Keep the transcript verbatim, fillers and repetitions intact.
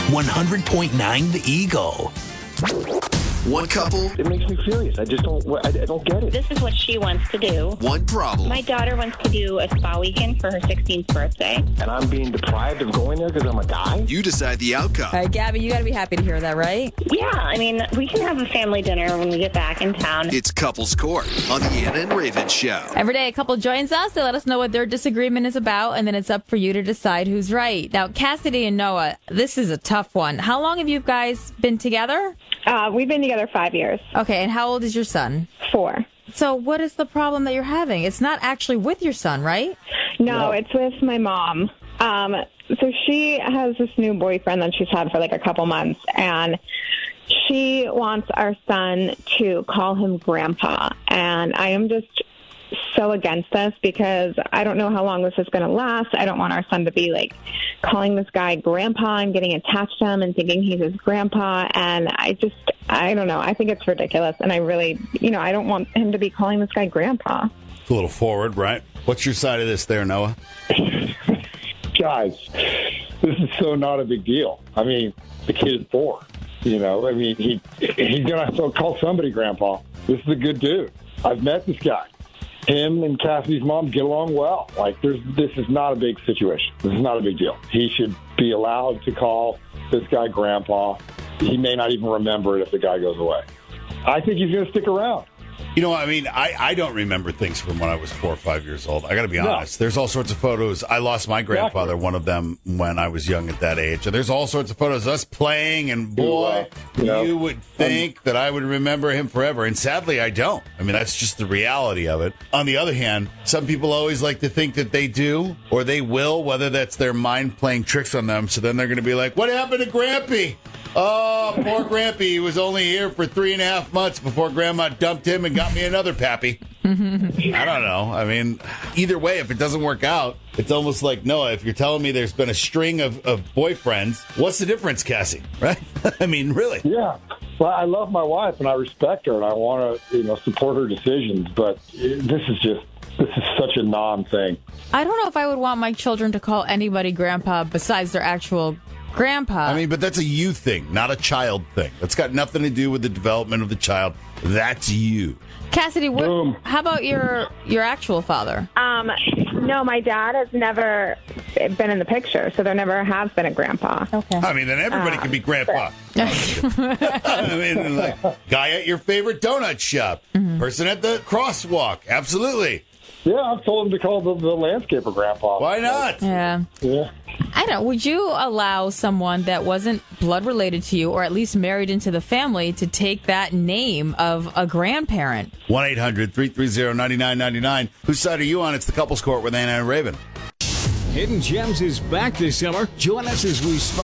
one hundred point nine The Eagle. One couple. It makes me furious. I just don't. I, I don't get it. This is what she wants to do. One problem. My daughter wants to do a spa weekend for her sixteenth birthday. And I'm being deprived of going there because I'm a guy? You decide the outcome. All right, Gabby, you got to be happy to hear that, right? Yeah, I mean, we can have a family dinner when we get back in town. It's Couples Court on the Anna and Raven Show. Every day a couple joins us. They let us know what their disagreement is about, and then it's up for you to decide who's right. Now, Cassidy and Noah, this is a tough one. How long have you guys been together? Uh, we've been together five years. Okay, and how old is your son? Four. So what is the problem that you're having? It's not actually with your son, right? No, No. it's with my mom. Um, so she has this new boyfriend that she's had for like a couple months, and she wants our son to call him Grandpa. And I am just so against this because I don't know how long this is going to last. I don't want our son to be like calling this guy Grandpa and getting attached to him and thinking he's his grandpa. And I just, I don't know. I think it's ridiculous. And I really, you know, I don't want him to be calling this guy Grandpa. It's a little forward, right? What's your side of this there, Noah? Guys, this is so not a big deal. I mean, the kid is four. You know, I mean, he he's going to call somebody Grandpa. This is a good dude. I've met this guy. Him and Cassidy's mom get along well. Like, there's, this is not a big situation. This is not a big deal. He should be allowed to call this guy Grandpa. He may not even remember it if the guy goes away. I think he's going to stick around. You know, I mean, I, I don't remember things from when I was four or five years old. I got to be No. honest. There's all sorts of photos. I lost my grandfather, Exactly. one of them, when I was young at that age. And there's all sorts of photos of us playing, and boy, You, uh, you know, you would think that I would remember him forever. And sadly, I don't. I mean, that's just the reality of it. On the other hand, some people always like to think that they do, or they will, whether that's their mind playing tricks on them. So then they're going to be like, what happened to Grampy? Oh, poor Grampy. He was only here for three and a half months before Grandma dumped him and got me another pappy. I don't know. I mean, either way, if it doesn't work out, it's almost like, Noah, if you're telling me there's been a string of, of boyfriends, what's the difference, Cassie? Right? I mean, really? Yeah. Well, I love my wife and I respect her and I want to, you know, support her decisions. But this is just, this is such a non-thing. I don't know if I would want my children to call anybody Grandpa besides their actual grandpa. I mean, but that's a you thing, not a child thing. That's got nothing to do with the development of the child. That's you. Cassidy, what, Boom. how about your your actual father? Um, no, my dad has never been in the picture, so there never has been a grandpa. Okay. I mean, then everybody can be grandpa. I mean, like, guy at your favorite donut shop, person at the crosswalk. Absolutely. Yeah, I've told him to call the, the landscaper Grandpa. Why not? Yeah. Yeah. I don't know. Would you allow someone that wasn't blood related to you or at least married into the family to take that name of a grandparent? one eight hundred three three zero nine nine nine nine. Whose side are you on? It's the Couples Court with Anna and Raven. Hidden Gems is back this summer. Join us as we